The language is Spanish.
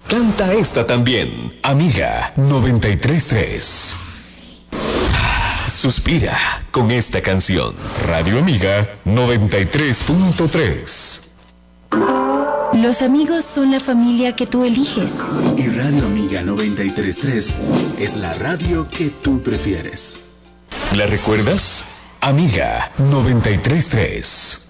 Canta esta también, Amiga 93.3. Suspira con esta canción. Radio Amiga 93.3. Los amigos son la familia que tú eliges. Y Radio Amiga 93.3 es la radio que tú prefieres. ¿La recuerdas? Amiga 93.3.